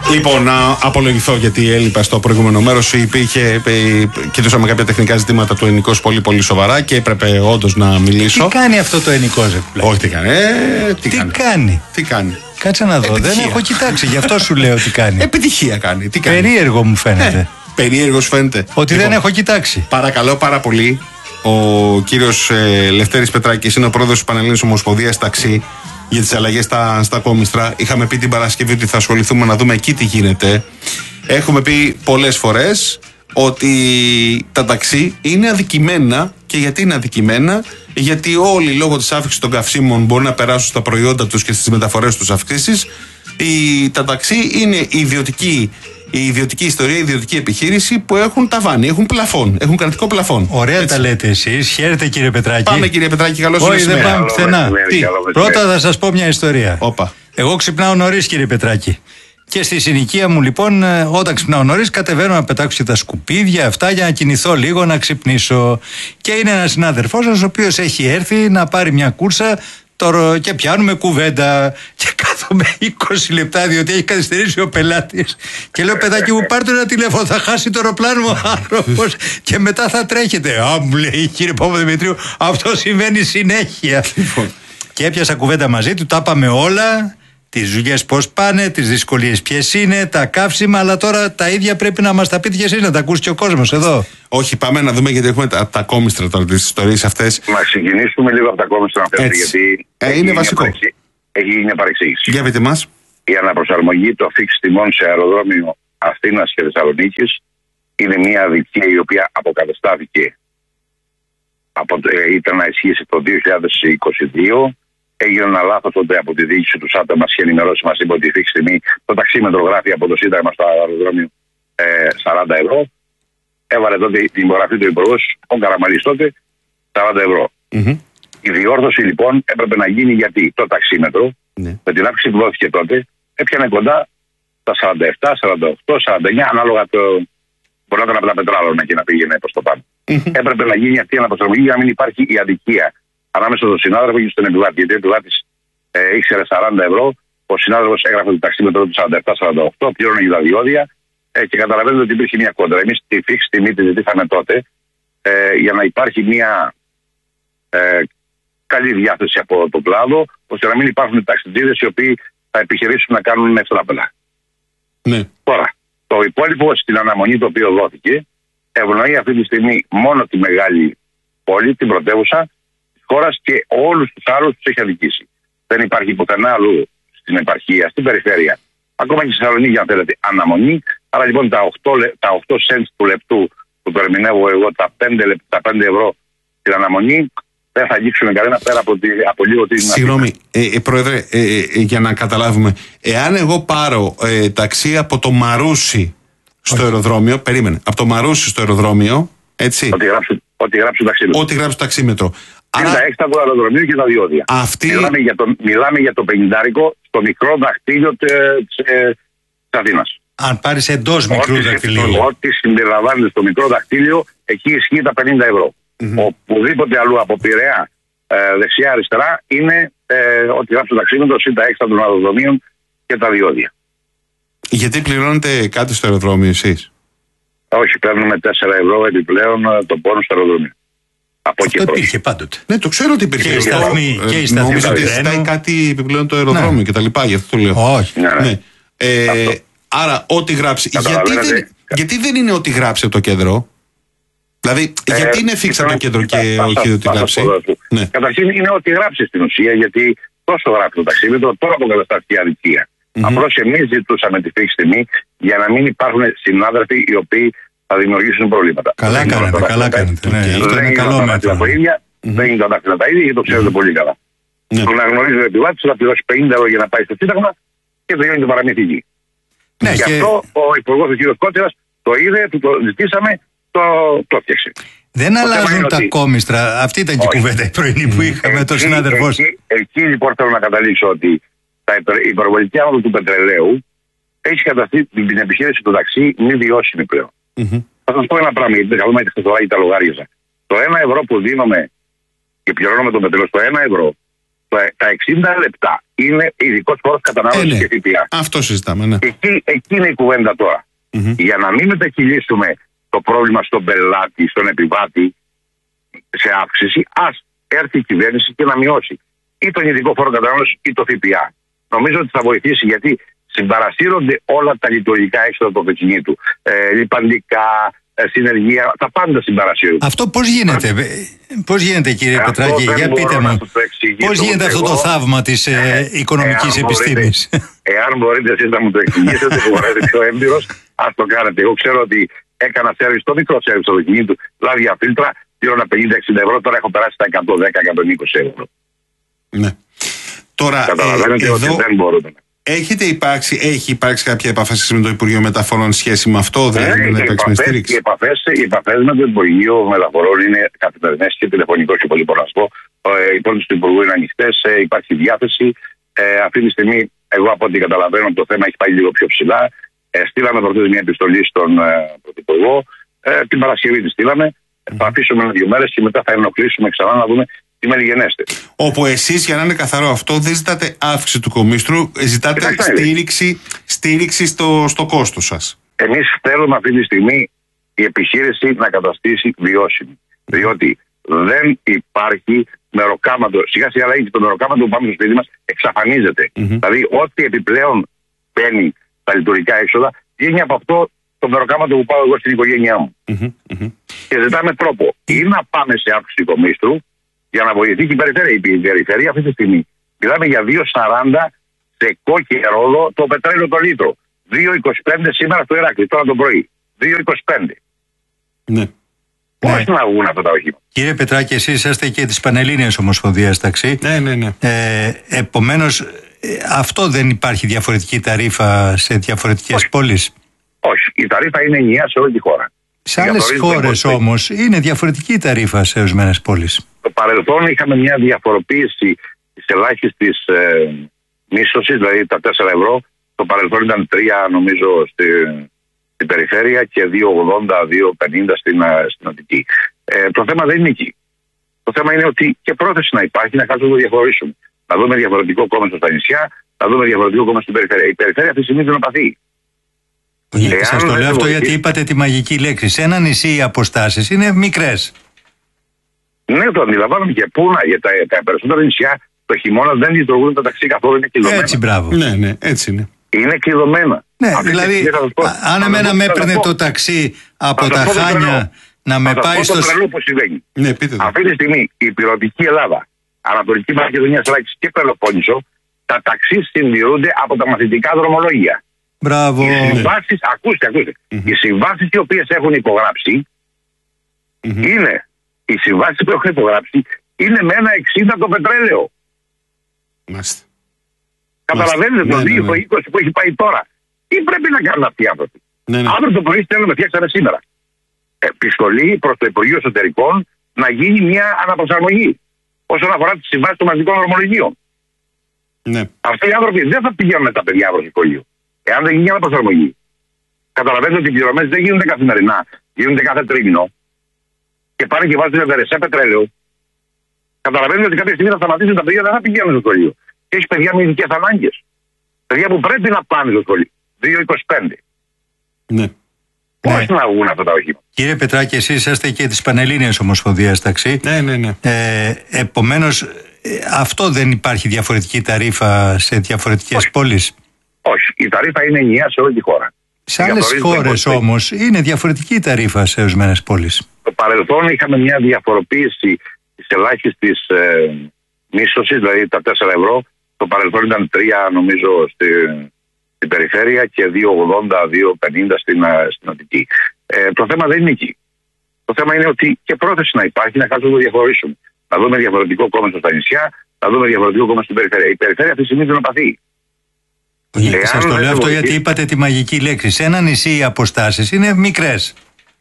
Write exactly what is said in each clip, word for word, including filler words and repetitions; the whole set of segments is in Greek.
Λοιπόν, να απολογηθώ γιατί έλειπα στο προηγούμενο μέρος. Υπήρχε, κοιτούσαμε κάποια τεχνικά ζητήματα του Ενικός πολύ πολύ σοβαρά και έπρεπε όντως να μιλήσω. Τι κάνει αυτό το Ενικός, ρε? Όχι, τι κάνει. Ε, τι, τι κάνει. κάνει. Τι κάνει. Κάτσε να δω. Επιτυχία. Δεν έχω κοιτάξει, γι' αυτό σου λέω τι κάνει. Επιτυχία κάνει. Τι κάνει. Περίεργο μου φαίνεται. Ε, περίεργο φαίνεται. Ότι λοιπόν, δεν έχω κοιτάξει. Παρακαλώ πάρα πολύ. Ο κύριος ε, Λευτέρης Πετράκης είναι ο πρόεδρος της Πανελλήνιας Ομοσπονδίας Ταξί για τις αλλαγές στα, στα κόμιστρα. Είχαμε πει την Παρασκευή ότι θα ασχοληθούμε να δούμε εκεί τι γίνεται. Έχουμε πει πολλές φορές ότι τα ταξί είναι αδικημένα. Και γιατί είναι αδικημένα? Γιατί όλοι λόγω της αύξησης των καυσίμων μπορούν να περάσουν στα προϊόντα τους και στις μεταφορές τους αυξήσεις. Η, τα ταξί είναι ιδιωτική. Η ιδιωτική ιστορία, η ιδιωτική επιχείρηση που έχουν ταβάνι, έχουν πλαφόν, έχουν κρατικό πλαφόν. Ωραία. Έτσι. Τα λέτε εσείς. Χαίρετε κύριε Πετράκη. Πάμε κύριε Πετράκη, καλώς ήρθατε. Όχι, δεν πάμε πουθενά. Πρώτα θα σας πω μια ιστορία. Όπα. Εγώ ξυπνάω νωρίς κύριε Πετράκη. Και στη συνοικία μου λοιπόν, όταν ξυπνάω νωρίς, κατεβαίνω να πετάξω και τα σκουπίδια αυτά για να κινηθώ λίγο, να ξυπνήσω. Και είναι ένας συνάδελφός σας ο οποίος έχει έρθει να πάρει μια κούρσα. Τώρα και πιάνουμε κουβέντα και κάθομαι είκοσι λεπτά διότι έχει καθυστερήσει ο πελάτης και λέω παιδάκι μου πάρτε ένα τηλέφωνο, θα χάσει το αεροπλάνο μου ο άνθρωπος και μετά θα τρέχετε. Α, μου λέει κύριε Παπαδημητρίου, αυτό συμβαίνει συνέχεια. Και έπιασα κουβέντα μαζί του, τα είπαμε όλα, τις δουλειές πώς πάνε, τις δυσκολίες ποιες είναι, τα καύσιμα, αλλά τώρα τα ίδια πρέπει να μας τα πείτε και εσείς, να τα ακούσει και ο κόσμος εδώ. Όχι, πάμε να δούμε γιατί έχουμε τα, τα κόμιστρα τώρα, τις ιστορίες αυτές. Να ξεκινήσουμε λίγο από τα κόμιστρα, αν θέλετε, γιατί ε, είναι βασικό. Παρεξή... έχει γίνει μια παρεξήγηση. Για πείτε μας. Η αναπροσαρμογή των fix τιμών σε αεροδρόμιο Αθήνας και Θεσσαλονίκης είναι μια αδικία η οποία αποκαταστάθηκε. Από, ε, ήταν να ισχύσει το δύο χιλιάδες είκοσι δύο. Έγινε ένα λάθος τότε από τη διοίκηση του ΣΑΤΑ, μας είχε ενημερώσει, μας είπε ότι η φίξη τιμή, το ταξίμετρο γράφει από το Σύνταγμα στο αεροδρόμιο ε, σαράντα ευρώ. Έβαλε τότε την υπογραφή του Υπουργός, ο Καραμανλής τότε, σαράντα ευρώ. Mm-hmm. Η διόρθωση λοιπόν έπρεπε να γίνει γιατί το ταξίμετρο, mm-hmm. με την αύξηση που δόθηκε τότε, έπιανε κοντά τα σαράντα επτά, σαράντα οκτώ, σαράντα εννιά, ανάλογα το. Μπορεί να ήταν από τα πετράλωνα και να πήγαινε προς το πάνω. Mm-hmm. Έπρεπε να γίνει αυτή η αναπροσαρμογή για να μην υπάρχει η αδικία ανάμεσα στον συνάδελφο και στον επιβάτη. Γιατί ο επιβάτης ε, ήξερε σαράντα ευρώ, ο συνάδελφος έγραφε το ταξίμετρο του σαράντα επτά σαράντα οκτώ, πλήρωνε για τα διόδια ε, και καταλαβαίνετε ότι υπήρχε μια κόντρα. Εμείς τη φίξη τιμή τη ζητήσαμε τότε ε, για να υπάρχει μια ε, καλή διάθεση από τον κλάδο, ώστε να μην υπάρχουν ταξιτζίδες οι οποίοι θα επιχειρήσουν να κάνουν ευτράπελα. Ναι. Τώρα, το υπόλοιπο στην αναμονή το οποίο δόθηκε ευνοεί αυτή τη στιγμή μόνο τη μεγάλη πόλη, την πρωτεύουσα χώρας και όλους τους άλλους τους έχει αδικήσει. Δεν υπάρχει πουθενά αλλού στην επαρχία, στην περιφέρεια. Ακόμα και στη Θεσσαλονίκη, αν θέλετε, αναμονή. Άρα λοιπόν τα οκτώ, τα οκτώ cents του λεπτού που το ερμηνεύω εγώ, τα πέντε, τα πέντε ευρώ την αναμονή, δεν θα αγγίξουν κανένα πέρα από, τη, από λίγο την. Συγγνώμη, ε, ε, Πρόεδρε, ε, ε, για να καταλάβουμε. Εάν εγώ πάρω ε, ταξί από το Μαρούσι στο Όχι. αεροδρόμιο, περίμενε, από το Μαρούσι στο αεροδρόμιο, έτσι. Ότι γράψει, ότι γράψει το ταξίμετρο. Ότι γράψει το ταξίμετρο. Άρα, τα έξτρα του αεροδρομίου και τα διόδια. Αυτή... Μιλάμε, για το, μιλάμε για το πενηντάρικο στο μικρό δαχτύλιο της Αθήνας. Αν πάρεις εντός μικρού δαχτυλίου. Ό,τι συμπεριλαμβάνεται στο μικρό δαχτύλιο, εκεί ισχύει τα πενήντα ευρώ. Mm-hmm. Οπουδήποτε αλλού από Πειραιά ε, δεξιά-αριστερά είναι ε, ότι γράψει το ταξίμετρο συν τα έξτρα των αεροδρομίων και τα διόδια. Γιατί πληρώνετε κάτι στο αεροδρόμιο εσείς? Όχι, παίρνουμε τέσσερα ευρώ επιπλέον το πόνο στο αεροδρόμιο. Από αυτό υπήρχε πάντοτε. Ναι, το ξέρω ότι υπήρχε. Και η σταθμή. Ε, και η σταθμή. Νομίζω ότι ζητάει κάτι επιπλέον το αεροδρόμιο ναι. και τα λοιπά. Γι' αυτό το λέω. Όχι. Ναι, ναι. Ε, άρα, ό,τι γράψει. Γιατί δεν, γιατί δεν είναι ό,τι γράψει από το κέντρο? Δηλαδή, ε, γιατί είναι φίξα το κέντρο και όχι ό,τι γράψει? Ναι. Καταρχήν είναι ό,τι γράψει στην ουσία, γιατί τόσο γράφει το ταξίμετρο, τώρα αποκαταστάθηκε η αδικία. Mm-hmm. Απλώς εμείς ζητούσαμε τη φίξη τιμή για να μην υπάρχουν συνάδελφοι οι οποίοι θα δημιουργήσουν προβλήματα. Καλά κάνετε, καλά κάνετε. Ναι, αυτό είναι καλό μέτρο. Δεν είναι τα δάχτυλα τα ίδια και το ξέρετε πολύ καλά. Το να γνωρίζει ο επιβάτης θα πληρώσει πενήντα ευρώ για να πάει στο Σύνταγμα και τελειώνει το παραμύθι εκεί. Ναι, γι' αυτό ο υπουργός ο κ. Κώστηρας το είδε, του το ζητήσαμε, το έφτιαξε. Δεν αλλάζουν τα κόμιστρα. Αυτή ήταν και η κουβέντα η πρωινή που είχαμε τον συνάδελφό. Εκεί λοιπόν θέλω να καταλήξω ότι η υπερβολική άνοδο του πετρελαίου έχει καταστεί την επιχείρηση του ταξί μη βιώσιμη πλέον. Mm-hmm. Θα σας πω ένα πράγμα, γιατί δεν καλούμε τη τα λογάριαζα. Το ένα ευρώ που δίνουμε και πληρώνουμε το πετρέλαιο στο ένα ευρώ Τα εξήντα λεπτά είναι ειδικός φόρος κατανάλωσης ε, ναι. και ΦΠΑ. Αυτό συζητάμε, ναι. Εκεί, εκεί είναι η κουβέντα τώρα. Mm-hmm. Για να μην μετακυλήσουμε το πρόβλημα στον πελάτη, στον επιβάτη σε αύξηση, ας έρθει η κυβέρνηση και να μειώσει ή τον ειδικό φόρο κατανάλωσης ή το ΦΠΑ. Νομίζω ότι θα βοηθήσει, γιατί συμπαρασύρονται όλα τα λειτουργικά έξοδα του αυτοκινήτου. Ε, λιπαντικά, συνεργεία, τα πάντα συμπαρασύρουν. Αυτό πώς γίνεται, πώς γίνεται κύριε αυτό Πετράκη, για πείτε μου, πώς γίνεται αυτό το θαύμα της ε, οικονομικής εάν επιστήμης. Μπορείτε, εάν μπορείτε εσείς να μου το εξηγήσετε, που μπορείτε πιο έμπειρος, ας το κάνετε. Εγώ ξέρω ότι έκανα σέρβις, το μικρό σέρβις του αυτοκινήτου, λάδια φίλτρα, πλήρωνα πενήντα εξήντα ευρώ, τώρα έχω περάσει τα εκατόν δέκα με εκατόν είκοσι ευρώ. Ναι. Τώρα, καταλαβαίνετε ε, εδώ... ότι δεν μπορούμε. Έχετε υπάρξει, έχει υπάρξει κάποια επαφή με το Υπουργείο Μεταφορών σχέση με αυτό, δηλαδή ε, να υπάρξει με στήριξη? Οι επαφές, οι επαφές με το Υπουργείο Μεταφορών είναι καθημερινές και τηλεφωνικός και πολύ μπορώ να πω. Ε, οι πόρτες του Υπουργού είναι ανοιχτές, ε, υπάρχει διάθεση. Ε, αυτή τη στιγμή, εγώ από ό,τι καταλαβαίνω, το θέμα έχει πάει λίγο πιο ψηλά. Ε, στείλαμε προχθές μια επιστολή στον ε, Πρωθυπουργό. Ε, την Παρασκευή τη στείλαμε. Mm. Θα αφήσουμε δύο μέρες και μετά θα ενοχλήσουμε ξανά να δούμε τι μελιγενέστε. Όπου εσείς, για να είναι καθαρό αυτό, δεν ζητάτε αύξηση του κομίστρου, ζητάτε Κοιτάξτε, στήριξη, στήριξη στο, στο κόστος σας. Εμείς θέλουμε αυτή τη στιγμή η επιχείρηση να καταστήσει βιώσιμη. Διότι δεν υπάρχει μεροκάματο. Σιγά σιγά λέγεται το μεροκάματο που πάμε στο σπίτι μας εξαφανίζεται. Mm-hmm. Δηλαδή, ό,τι επιπλέον μπαίνει τα λειτουργικά έξοδα, βγαίνει από αυτό το μεροκάματο που πάω εγώ στην οικογένειά μου. Mm-hmm. Mm-hmm. Και ζητάμε τρόπο ή να πάμε σε αύξηση κομίστρου, για να βοηθεί και η περιφέρεια. Η περιφέρεια αυτή τη στιγμή μιλάμε για δύο σαράντα σε κόκκι ρόδο το πετρέλαιο το λίτρο. δύο είκοσι πέντε σήμερα στο Ηράκλειο, τώρα το πρωί. δύο είκοσι πέντε. Ναι. Πώς ναι. να βγουν αυτά τα οχήματα. Κύριε Πετράκη, εσείς είσαστε και της Πανελλήνιας Ομοσπονδίας Ταξί. Ναι, ναι, ναι. Ε, επομένως, ε, αυτό δεν υπάρχει διαφορετική ταρήφα σε διαφορετικές Όχι. πόλεις? Όχι. Η ταρήφα είναι ενιαία σε όλη τη χώρα. Σε άλλες χώρες όμως είναι διαφορετική η ταρήφα σε ορισμένες πόλεις. Στο παρελθόν είχαμε μια διαφοροποίηση της ελάχιστης ε, μίσθωσης, δηλαδή τα τέσσερα ευρώ. Το παρελθόν ήταν τρία νομίζω στη, στην περιφέρεια και δύο ογδόντα, δύο πενήντα στην, στην Αττική. Ε, το θέμα δεν είναι εκεί. Το θέμα είναι ότι και πρόθεση να υπάρχει να κάτσουμε να το διαχωρίσουμε. Να δούμε διαφορετικό κόμμα στα νησιά, να δούμε διαφορετικό κόμμα στην περιφέρεια. Η περιφέρεια αυτή τη στιγμή δεν παθεί. Ε, σας το λέω αυτό γιατί είπατε τη μαγική λέξη. Σε ένα νησί οι αποστάσεις είναι μικρές. Ναι, το αντιλαμβάνομαι και πού να, για τα, τα περισσότερα νησιά το χειμώνα δεν λειτουργούν τα ταξί καθόλου, είναι κλειδωμένα. Έτσι, μπράβο. Ναι, ναι, έτσι είναι. Είναι κλειδωμένα. Ναι, αυτή δηλαδή, πω, αν εμένα με έπαιρνε το ταξί από τα Χάνια να με πάει στο. Αυτό το τρελό που συμβαίνει. Ναι, πείτε το. Αυτή τη στιγμή η υπηρετική Ελλάδα, Ανατολική Μακεδονία, Θράκης και Πελοπόννησο, τα ταξί συντηρούνται από τα μαθητικά δρομολόγια. Μπράβο. Οι συμβάσεις, ακούστε, ακούστε. Mm-hmm. Οι συμβάσεις οι οποίες έχουν υπογράψει mm-hmm. είναι. Οι συμβάσεις που έχουν υπογράψει είναι με ένα εξήντα το πετρέλαιο. Μάλιστα. Καταλαβαίνετε το δύο είκοσι ναι, ναι. που έχει πάει τώρα. Τι πρέπει να κάνουν αυτοί οι άνθρωποι. Ναι, ναι. Αύριο το πρωί στέλνουμε, φτιάξαμε σήμερα. Επιστολή προς το Υπουργείο Εσωτερικών να γίνει μια αναπροσαρμογή όσον αφορά τις συμβάσεις των μαζικών δρομολογίων. Ναι. Αυτοί οι άνθρωποι δεν θα πηγαίνουν τα παιδιά προς το σχολείο. Εάν δεν γίνει αναπροσαρμογή. Καταλαβαίνετε ότι οι πληρωμές δεν γίνονται καθημερινά, γίνονται κάθε τρίμηνο. Και πάνε και βάζουν ευερεσέ πετρέλαιο. Καταλαβαίνετε ότι κάποια στιγμή θα σταματήσουν τα παιδιά, δεν θα πηγαίνουν στο σχολείο. Και έχει παιδιά με ειδικές ανάγκες. Παιδιά που πρέπει να πάνε στο σχολείο. δύο είκοσι πέντε. Ναι. Πώς ναι. να βγουν αυτά τα οχήματα. Κύριε Πετράκη, εσείς είσαστε και της Πανελλήνιας Ομοσπονδίας Ταξί. Ναι, ναι, ναι. Ε, επομένως, ε, αυτό δεν υπάρχει διαφορετική ταρήφα σε διαφορετικές Όχι. πόλεις. Όχι. Η ταρήφα είναι ενιαία σε όλη τη χώρα. Σε άλλες χώρες όμως είναι διαφορετική η ταρήφα σε ορισμένες πόλεις. Στο παρελθόν είχαμε μια διαφοροποίηση της ελάχιστης ε, μίσθωσης, δηλαδή τα τέσσερα ευρώ. Το παρελθόν ήταν τρία νομίζω στη, στην περιφέρεια και δύο ογδόντα, δύο πενήντα στην, στην Αττική. Ε, το θέμα δεν είναι εκεί. Το θέμα είναι ότι και πρόθεση να υπάρχει να κάτσουμε να το διαχωρίσουμε. Να δούμε διαφορετικό κόμμα στα νησιά, να δούμε διαφορετικό κόμμα στην περιφέρεια. Η περιφέρεια αυτή τη στιγμή δεν παθεί. Ε, σας το λέω αυτό γιατί είπατε τη μαγική λέξη. Σε ένα νησί οι αποστάσεις είναι μικρές.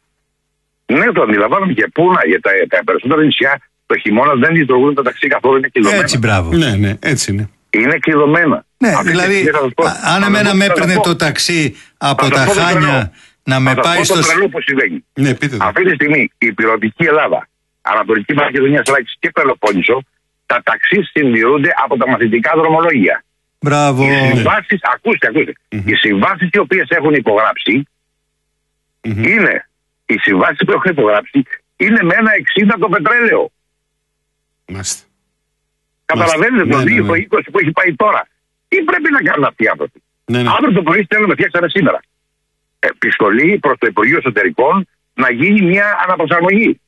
Ναι, το αντιλαμβάνομαι και πού να, για τα, τα περισσότερα νησιά το χειμώνα δεν λειτουργούν τα ταξί καθόλου, είναι κλειδωμένα. Έτσι, μπράβο. Ναι, ναι, έτσι είναι. Είναι κλειδωμένα. Ναι, αυτή δηλαδή, πω, αν εμένα με έπαιρνε το ταξί από τα Χάνια να με πάει στο. Αυτό το τρελό που συμβαίνει. Ναι, πείτε το. Αυτή τη στιγμή η υπηρετική Ελλάδα, Ανατολική Μακεδονία, Θράκης και Πελοπόννησο, τα ταξί συντηρούνται από τα μαθητικά δρομολόγια. Μπράβο. Οι συμβάσεις, ακούστε, ακούστε. Mm-hmm. Οι συμβάσεις οι οποίες έχουν υπογράψει mm-hmm. είναι, οι συμβάσεις που έχουν υπογράψει είναι με ένα εξήντα το πετρέλαιο. Μάλιστα. Καταλαβαίνετε το δύο είκοσι που έχει πάει τώρα. Τι πρέπει να κάνουν αυτοί οι άνθρωποι. Ναι, ναι. Αύριο το πρωί στέλνουμε, φτιάξαμε σήμερα επιστολή προς το Υπουργείο Εσωτερικών να γίνει μια αναπροσαρμογή.